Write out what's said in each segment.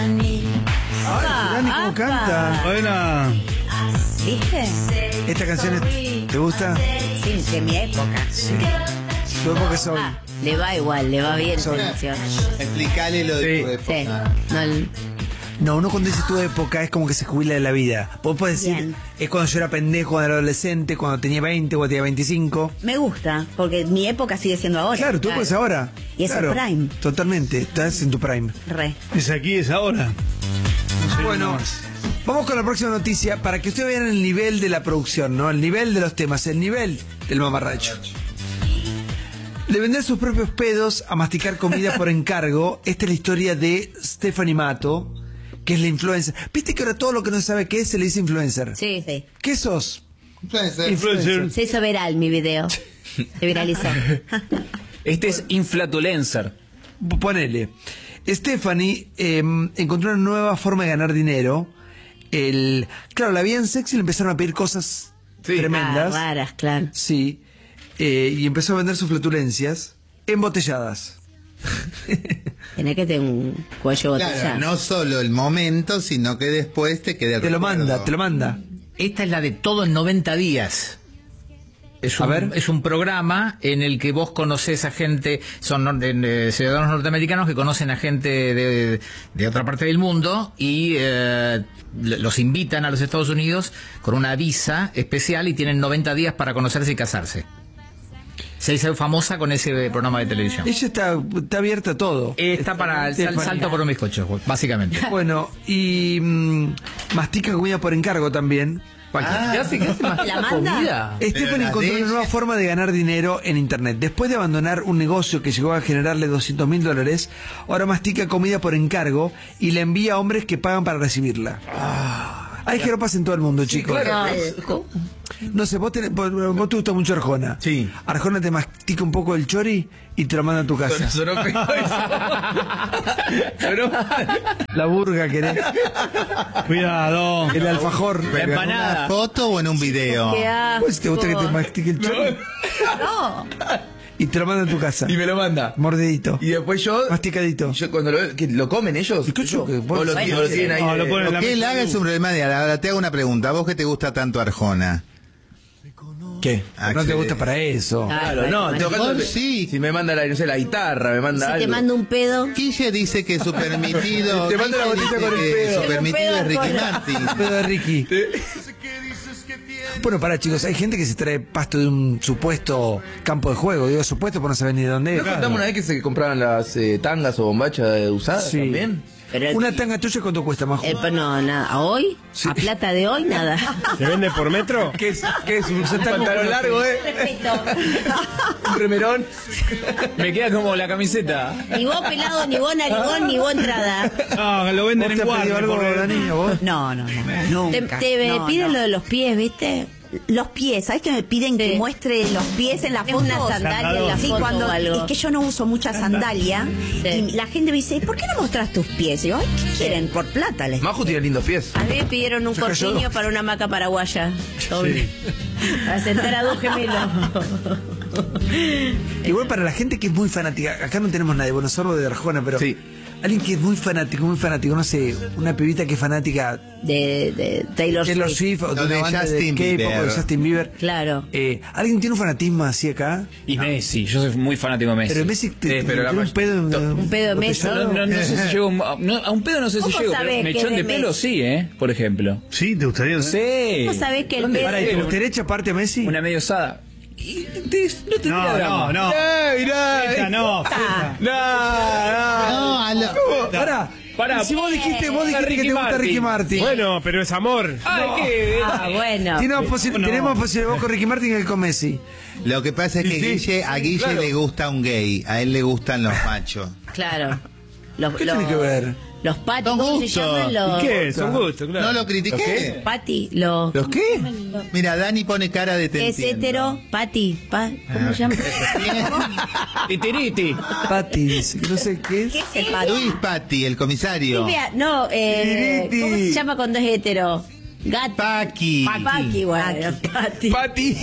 Dani, ¿cómo canta? Buena. ¿Viste? ¿Esta canción te gusta? Sí, de mi época. Sí. ¿Tu época es hoy? Le va igual, le va bien esa Soy. canción. Explicale lo de tu Sí. época. No, uno cuando dice tu época es como que se jubila de la vida. Vos podés decir, Bien. es cuando yo era pendejo, cuando era adolescente, cuando tenía 20, cuando tenía 25. Me gusta, porque mi época sigue siendo ahora. Claro, tu época es ahora. Y es claro, el prime. Totalmente, estás en tu prime. Re. Es aquí, es ahora. No sé Bueno, nada más. vamos con la próxima noticia para que ustedes vean el nivel de la producción, ¿no? El nivel de los temas, el nivel del mamarracho. De vender sus propios pedos a masticar comida por encargo, esta es la historia de Stephanie Matto, que es la influencer. ¿Viste que ahora todo lo que no se sabe qué es se le dice influencer? Sí, sí. ¿Qué sos? Influencer. Se hizo viral mi video. Se viralizó. Este es inflatulencer. Ponele. Stephanie encontró una nueva forma de ganar dinero. Claro, la veían sexy y le empezaron a pedir cosas tremendas. Raras, claro. Sí. Y empezó a vender sus flatulencias embotelladas. Tenés que tener un cuello botellado. Claro, no solo el momento, sino que después te quede el Te lo recuerdo. manda, te lo manda. Esta es la de Todo en 90 días. A ver. Es un programa en el que vos conocés a gente, son ciudadanos norteamericanos que conocen a gente de otra parte del mundo y los invitan a los Estados Unidos con una visa especial y tienen 90 días para conocerse y casarse. Se hizo famosa con ese programa de televisión. Ella está abierta a todo. Está para el Stephanie. salto por un bizcocho, básicamente. Bueno, y mastica comida por encargo también. ¿Qué hace? ¿Qué hace más ¿La manda? comida? Stephanie la encontró de una nueva ella. forma de ganar dinero en internet. Después de abandonar un negocio que llegó a generarle $200,000, ahora mastica comida por encargo y la envía a hombres que pagan para recibirla. Hay que no pasa en todo el mundo, chicos. No, No sé, vos te gusta mucho Arjona. Sí. Arjona te mastica un poco el chori y te lo manda a tu casa. Sonó feo eso. La burga querés. Cuidado. El alfajor. La ¿En empanada. una foto o en un video? qué Pues te gusta que te asco. mastique el chori No. y te lo manda a tu casa. Y me lo manda. Mordidito. Y después yo. Masticadito. Yo cuando lo comen ellos. Escucho que vos- O lo Bueno, tienen ahí. No, lo ponen en la Que él mesa. haga es un problema de... Ahora te hago una pregunta. ¿A vos que te gusta tanto Arjona? ¿Qué? No te gusta para eso. Claro, no, tengo que- Vos sí. Si me manda la, no sé, la guitarra, me manda Si algo. te mando un pedo. Guille dice que su permitido... Te manda la Guille botella dice con el que pedo. Su permitido es Ricky Martin. Pedo de Ricky. Bueno, para chicos, hay gente que se trae pasto de un supuesto campo de juego. Digo supuesto porque no saben ni de dónde ¿No es. contamos una vez que se compraban las tangas o bombachas usadas Sí. también? Pero Una tanga tuya, ¿cuánto cuesta, Majo? no, nada. ¿A hoy? Sí. ¿A plata de hoy? Nada. ¿Se vende por metro? ¿Qué es un pantalón largo, Respeto. Un remerón. Me queda como la camiseta. Ni vos pelado, ni vos narigón, ni vos entrada. No, lo venden ¿Vos te en has pedido guardia. algo, por- Dani, a vos? No, nunca. Te No, piden no. lo de los pies, ¿viste? Los pies, ¿sabes que me piden que Sí. muestre los pies en la Tenés foto? una sandalia en la Sí, foto cuando o algo. es que yo no uso mucha sandalia Sí. y la gente me dice, ¿por qué no mostras tus pies? Y yo, ay, ¿qué quieren? Por plata les. Majo tiene lindos pies. A mí me pidieron un corpiño para una hamaca paraguaya. Para sentar a dos gemelos. Igual para la gente que es muy fanática, acá no tenemos nadie, bueno, sorbo de Arjona, pero Sí. alguien que es muy fanático, no sé, una pibita que es fanática De Taylor Taylor Swift. Swift o No, de de una banda Justin de K-pop o de Bieber. Justin Bieber. Claro. ¿Alguien tiene un fanatismo así acá? Y Messi, yo soy muy fanático de Messi. Pero Messi te pero la tiene un pedo Un pedo de Messi. botellado. No sé si llego a un pedo, no sé si ¿Cómo llego, sabés pero que mechón es de de pelo Messi? sí, por ejemplo. Sí, ¿te gustaría? Sí. ¿Cómo sabés que el ¿Dónde? pedo- Pará, ¿y te gustaría echaparte a Messi? Una medio osada. Y no te No, no, no. Esta no. esta. No, a lo- Pará. Pará. Y si vos dijiste que te gusta Ricky Martin. Bueno, pero es amor. Ay, qué. Ah, bueno. Tenemos posibilidad vos con Ricky Martin que con Messi. Lo que pasa es que a Guille le gusta un gay, a él le gustan los machos. Claro. Los, ¿Qué tiene que ver? Los patis, Son ¿cómo se gustos. llaman? Los ¿Y qué? Es un gusto, claro. No lo critiqué. Pati, los... ¿Los qué? Mira, Dani pone cara de te Es entiendo. hetero, Pati. ¿Cómo se llama? Titiriti. Pati dice, que no sé qué es. ¿Qué es el Pati? Luis Patti, el comisario. No, Tiriti. ¿cómo se llama cuando es hetero? Gato. Paqui. Pati, bueno, Pati. Pati.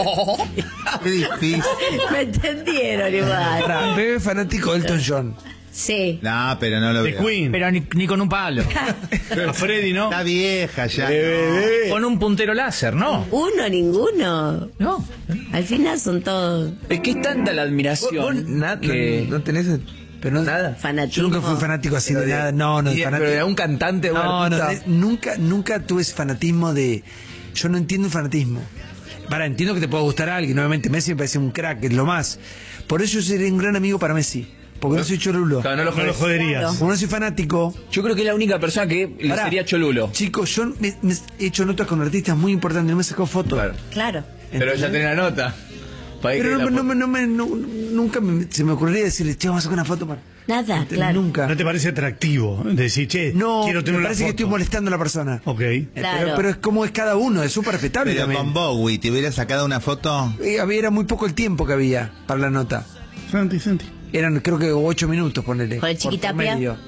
Qué difícil. Me entendieron igual. Pará, bebé fanático de Elton John. Sí. No, pero no lo De veo. Queen. Pero ni con un palo. A Freddy, ¿no? Está vieja ya. Con un puntero láser, ¿no? Ninguno. No. Al final son todos Es que es tanta la admiración que no tenés... Pero no, nada. fanáticos. Yo nunca fui fanático así de nada. No, Y- fanático. pero de un cantante, un No, artista. nunca tuve ese fanatismo de... Yo no entiendo el fanatismo. Entiendo que te pueda gustar a alguien. Obviamente Messi me parece un crack, es lo más. Por eso yo seré un gran amigo para Messi. Porque no soy cholulo. Claro, no lo No lo jodes. joderías. Como no soy fanático... Yo creo que es la única persona que le Pará. sería cholulo. Chicos, yo me he hecho notas con artistas muy importantes. No me sacó fotos. Claro. Claro. Pero ya tenés la nota. Pa' ahí Pero que la- nunca se me ocurriría decirle, che, vamos a sacar una foto para... Nada, claro. Nunca. ¿No te parece atractivo? Decir, che, No, quiero tener me una parece que foto. estoy molestando a la persona. Ok. Claro. Pero es como es cada uno, es súper respetable Pero también. con Bowie, ¿te hubiera sacado una foto? Era muy poco el tiempo que había para la nota. Santi. Eran creo que 8 minutos, ponele. ¿Con el por Chiquitapia? medio.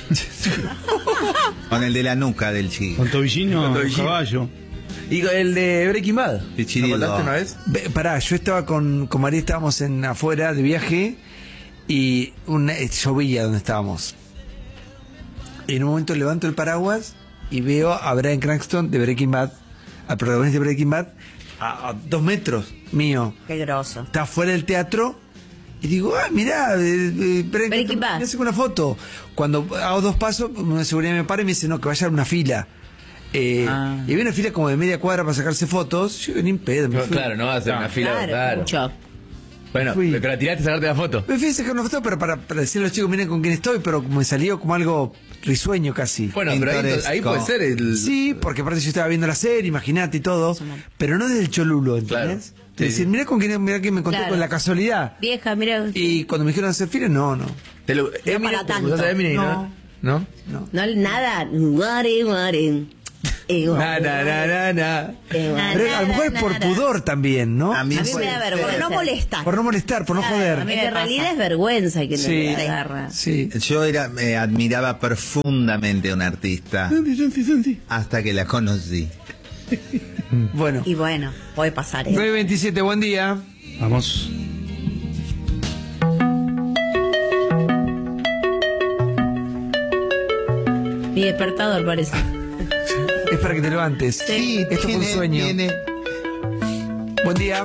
Con el de la nuca del chico. Con Tobillino, Con Tobillino. caballo. Y el de Breaking Bad. De Chirilo. ¿Lo contaste una vez? Pará, yo estaba con María, estábamos afuera de viaje y llovía donde estábamos. Y en un momento levanto el paraguas y veo a Bryan Cranston de Breaking Bad, al protagonista de Breaking Bad, a 2 metros mío. Qué grosso. Está fuera del teatro y digo, mirá, Breaking Bad. me saco una foto. Cuando hago 2 pasos, una seguridad me para y me dice, no, que vaya a una fila. Y había una fila como de media cuadra para sacarse fotos. Yo ni en pedo, me No, fui. claro, no va a ser una fila. Claro. Mucho. Bueno, Fui. pero la tiraste a sacarte la foto. Me fui a sacar una foto pero para decirle a los chicos, miren con quién estoy, pero me salió como algo risueño casi. Bueno, pero ahí puede ser el... Sí, porque aparte yo estaba viendo la serie, imagínate y todo, pero no desde el cholulo, ¿entendés? Claro. De decir, mirá con quién, mirá que me encontré Claro. con la casualidad. Vieja, mira. Y cuando me dijeron hacer fila, no. Te lo... para tanto. ¿Vos sabés, Eminem, No. ¿no? No, nada. Guaren. Na, na, na. Pero a lo mejor es por pudor también, ¿no? A mí A mí me da vergüenza. Por no molestar. Por no molestar, por no A joder. mí en realidad es vergüenza que no Sí. le agarra. Sí. Yo admiraba profundamente a un artista hasta que la conocí. Bueno. Y bueno, puede pasar. 9:27, buen día. Vamos. Mi despertador parece. Es para que te levantes. Sí, esto fue un sueño. Buen día.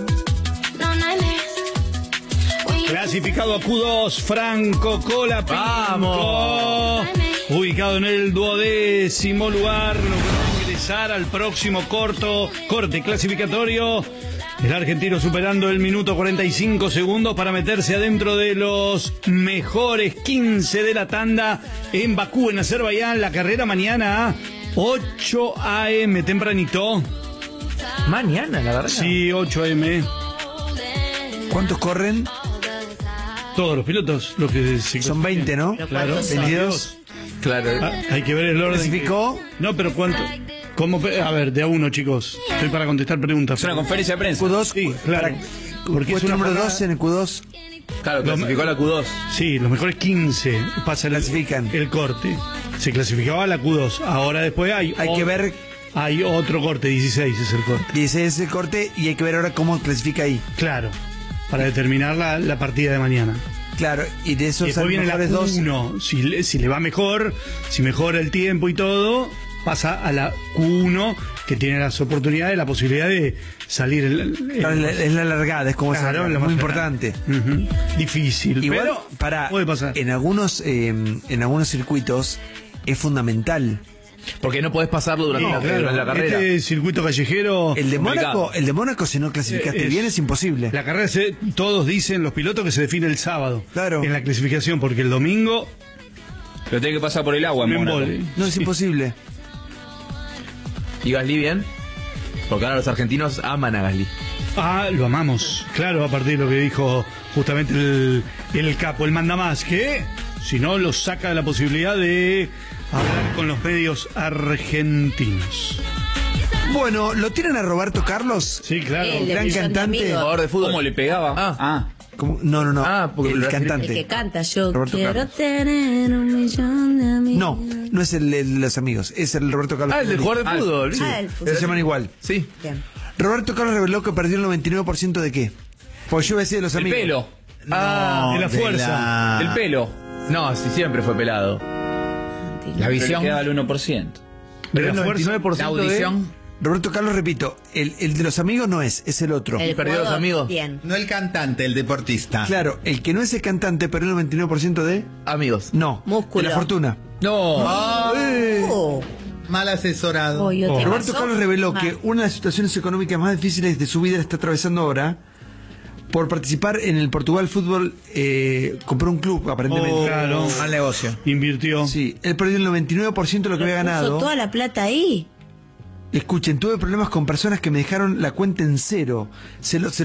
Clasificado a Q2, Franco Colapinto. ¡Vamos! Ubicado en el 12º lugar, logró ingresar al próximo corte clasificatorio. El argentino superando el minuto 45 segundos para meterse adentro de los mejores 15 de la tanda en Bakú, en Azerbaiyán. La carrera mañana a 8 a.m. tempranito. Mañana, la verdad. Sí, 8 a.m. ¿Cuántos corren? Todos los pilotos, los que se Son 20, ¿no? Claro, 22. Claro. Hay que ver el orden. ¿Clasificó? No, pero ¿cuánto? ¿Cómo? A ver, de a uno, chicos. Estoy para contestar preguntas. Es una conferencia de prensa. Q2. Sí, claro. Porque es Puesto una número jornada- 12 en el Q2. Claro, clasificó a la Q2. Sí, los mejores 15 pasa Clasifican. el corte. Se clasificaba a la Q2. Ahora después hay Que ver, hay otro corte, 16 es el corte. 16 es el corte y hay que ver ahora cómo clasifica ahí. Claro, para determinar la partida de mañana. Claro, y de Y esos después viene la mejores dos. Q1. Si le va mejor, si mejora el tiempo y todo, pasa a la Q1, que tiene las oportunidades, la posibilidad de salir. Claro, es la largada, es como Claro, esa, lo muy más importante. Ujú. Difícil, Igual, pero puede pasar. en algunos circuitos es fundamental. Porque no podés pasarlo durante, No, claro, durante la carrera. Este circuito callejero, El de complicado. Mónaco, si no clasificaste bien, es imposible. la carrera todos dicen los pilotos que se define el sábado. Claro. En la clasificación, porque el domingo Pero tiene que pasar por el agua en me Mónaco. embole. No, es imposible. ¿Y Gasly bien? Porque ahora los argentinos aman a Gasly. Ah, lo amamos. Claro, a partir de lo que dijo justamente el capo, el mandamás, que si no lo saca de la posibilidad de hablar con los medios argentinos. Bueno, ¿lo tiran a Roberto Carlos? Sí, claro. El de Gran Millón de cantante. Amigos. Jugador de fútbol. ¿Cómo le pegaba? Ah. ¿Cómo? No. Ah, porque el lo- cantante. El que canta, yo Roberto quiero Carlos. tener 1.000.000 de amigos. No es el de los amigos, es el Roberto Carlos. Ah, el del jugador de fútbol. Sí, Ah, el fútbol. se llaman igual. Sí. Bien. Roberto Carlos reveló que perdió el 99% de qué. Pues yo decía de los El amigos. pelo. De la fuerza. El pelo. No, sí, siempre fue pelado. La visión, Queda el 1%. Pero la el fuerza, 99% la audición. Roberto Carlos, repito, el de los amigos no es el otro. El perdió a los juego, amigos. Bien. No el cantante, el deportista. Claro, el que no es el cantante, pero el 99% de... Amigos. No, Músculo. de la fortuna. No. Oh. Mal asesorado. Oh, ¿qué Roberto pasó? Carlos reveló Ah. que una de las situaciones económicas más difíciles de su vida la está atravesando ahora por participar en el Portugal Fútbol. Compró un club, aparentemente. Claro. Mal negocio. Invirtió. Sí, él perdió el 99% de lo que había Puso ganado. toda la plata ahí. Escuchen, tuve problemas con personas que me dejaron la cuenta en cero. Se lo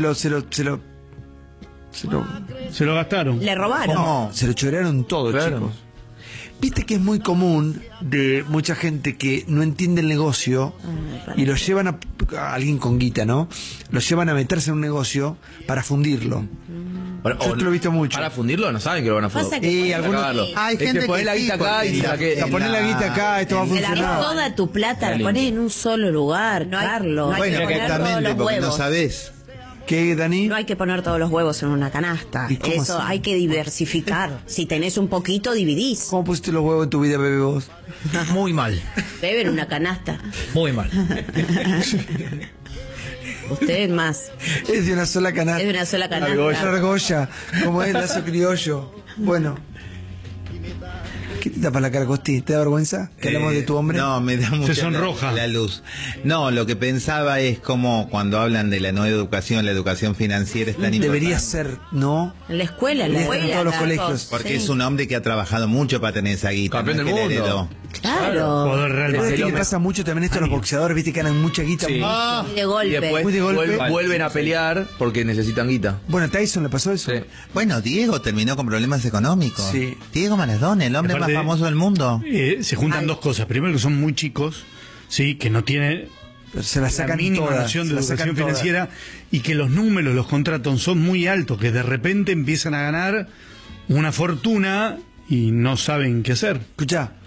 Se lo gastaron. Le robaron. ¿Cómo? se lo chorearon todo, Claro. chicos. Viste que es muy común de mucha gente que no entiende el negocio y lo llevan a alguien con guita, ¿no? Lo llevan a meterse en un negocio para fundirlo. Bueno, Yo esto lo he visto mucho. Para fundirlo, no saben que lo van a Pasa fundir. que Y pones- algunos- Cagarlo. Hay Es que gente ponés que la sí, guita acá porque y se la que... La ponés la guita acá, esto va a Te la funcionar. toda tu plata, la pones en un solo lugar, Carlos. No hay Bueno, que poner todos exactamente, los porque no huevos. sabés. ¿Qué, Dani? No hay que poner todos los huevos en una canasta. ¿Y cómo Eso así? hay que diversificar. Si tenés un poquito, dividís. ¿Cómo pusiste los huevos en tu vida, bebé, vos? Muy mal. Beben una canasta. Muy mal. Ustedes más. Es de una sola canasta. Es de una sola Una canasta. argolla, como es lazo criollo. Bueno. ¿Qué te tapa la cara, Costi? ¿Te da vergüenza que hablamos de tu hombre? No, me da mucha sonroja. la luz. No, lo que pensaba es como cuando hablan de la nueva educación, la educación financiera es tan Debería importante. ser, ¿no? En la escuela, en la Debería escuela. estar en todos los Carlos. colegios. Porque Sí. es un hombre que ha trabajado mucho para tener esa guita. Campeón no es del que la mundo. heredó. Claro. Poder Real ¿Sabes Madrid. qué le pasa mucho también esto a los boxeadores? Viste que ganan mucha guita. Sí. Y de Y golpe. después Muy de golpe. vuelven a pelear porque necesitan guita. Bueno, a Tyson le pasó eso. Sí. Bueno, Diego terminó con problemas económicos. Sí. Diego Maradona, el hombre Aparte, más famoso del mundo. Se juntan dos cosas. Primero, que son muy chicos, sí, que no tienen Pero se la la sacan mínima todas. noción se de la sacan educación todas. financiera y que los números, los contratos son muy altos, que de repente empiezan a ganar una fortuna y no saben qué hacer. Escuchá,